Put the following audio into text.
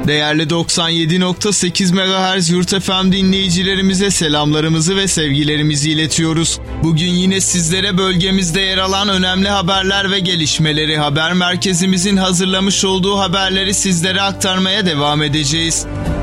Değerli 97.8 MHz Yurt FM dinleyicilerimize selamlarımızı ve sevgilerimizi iletiyoruz. Bugün yine sizlere bölgemizde yer alan önemli haberler ve gelişmeleri, haber merkezimizin hazırlamış olduğu haberleri sizlere aktarmaya devam edeceğiz.